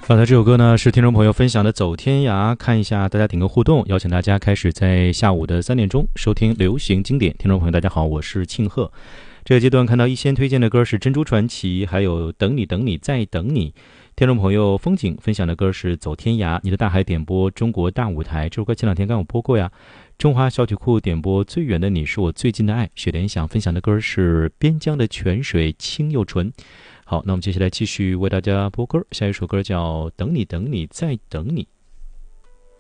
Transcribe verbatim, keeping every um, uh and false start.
刚才这首歌呢是听众朋友分享的《走天涯》，看一下大家点个互动，邀请大家开始在下午的三点钟收听流行经典。听众朋友大家好，我是庆贺。这个阶段看到一仙推荐的歌是珍珠传奇，还有等你等你再等你。听众朋友风景分享的歌是走天涯，你的大海点播中国大舞台，这首歌前两天刚有播过呀。中华小曲库点播最远的你是我最近的爱，雪莲想分享的歌是边疆的泉水清又纯。好，那我们接下来继续为大家播歌，下一首歌叫等你等你再等你。